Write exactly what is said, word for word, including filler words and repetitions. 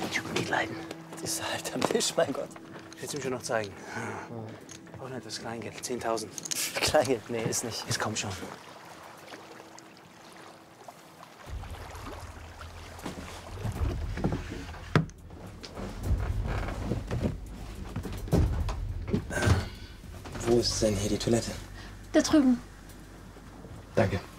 Typen nicht leiden. Die ist halt am Tisch, mein Gott. Ich will es ihm schon noch zeigen. Auch nicht das Kleingeld, zehntausend. Kleingeld? Nee, ist nicht. Jetzt komm schon. Wo ist denn hier die Toilette? Da drüben. Danke.